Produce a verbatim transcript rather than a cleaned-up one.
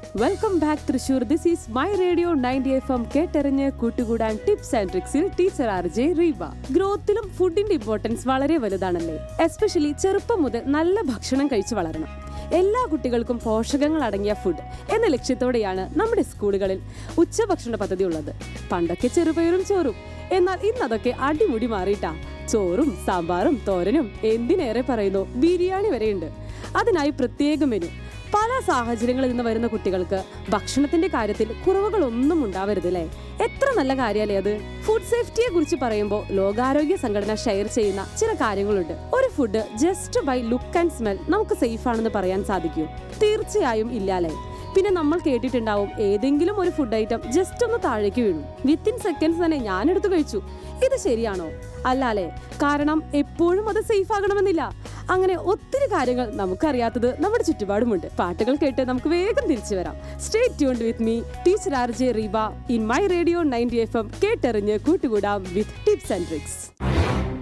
Welcome back Thrissur. This is my radio ninety F M. കേട്ടെറിഞ്ഞ് കൂട്ടുകൂടാൻ tips and ട്രിക്സിൽ teacher R J Reeba. ഗ്രോത്തിലും ഫുഡിന്റെ importance വളരെ വലുതാണല്ലേ. Especially ചെറുപ്പം മുതൽ നല്ല ഭക്ഷണം കഴിച്ച് വളരണം. എല്ലാ കുട്ടികൾക്കും പോഷകങ്ങൾ അടങ്ങിയ ഫുഡ് എന്ന ലക്ഷ്യത്തോടെയാണ് നമ്മുടെ സ്കൂളുകളിൽ ഉച്ചഭക്ഷണ പദ്ധതി ഉള്ളത്. പണ്ടൊക്കെ ചെറുപയറും ചോറും, എന്നാൽ ഇന്നതൊക്കെ അടിമുടി മാറിയിട്ടാ. ചോറും സാമ്പാറും തോരനും, എന്തിനേറെ പറയുന്നു ബിരിയാണി വരെയുണ്ട്. അതിനായി പ്രത്യേക മെനു. പല സാഹചര്യങ്ങളിൽ നിന്ന് വരുന്ന കുട്ടികൾക്ക് ഭക്ഷണത്തിന്റെ കാര്യത്തിൽ കുറവുകളൊന്നും ഉണ്ടാവരുത് അല്ലേ. എത്ര നല്ല കാര്യമല്ലേ അത്. ഫുഡ് സേഫ്റ്റിയെ കുറിച്ച് പറയുമ്പോൾ ലോകാരോഗ്യ സംഘടന ഷെയർ ചെയ്യുന്ന ചില കാര്യങ്ങളുണ്ട്. ഒരു food just by look and smell നമുക്ക് സേഫ് ആണെന്ന് പറയാൻ സാധിക്കൂ? തീർച്ചയായും ഇല്ലാലേ. പിന്നെ നമ്മൾ കേട്ടിട്ടുണ്ടാവും, ഏതെങ്കിലും ഒരു ഫുഡ് ഐറ്റം ജസ്റ്റ് ഒന്ന് താഴേക്ക് വീണു, വിത്തിൻ സെക്കൻഡ്സ് തന്നെ ഞാൻ എടുത്തു കഴിച്ചു. ഇത് ശരിയാണോ? അല്ലാലേ. കാരണം എപ്പോഴും അത് സേഫ് ആകണമെന്നില്ല. അങ്ങനെ ഒത്തിരി കാര്യങ്ങൾ നമുക്കറിയാത്തത് നമ്മുടെ ചുറ്റുപാടുമുണ്ട്. പാട്ടുകൾ കേട്ട് നമുക്ക് വേഗം തിരിച്ചു വരാം. Stay tuned with me teacher R J Reeba in my radio ninety F M. കേട്ടെറിഞ്ഞ് കൂട്ടുകൂടാം വിത്ത് ടിപ്സ് ആൻഡ് ട്രിക്സ്.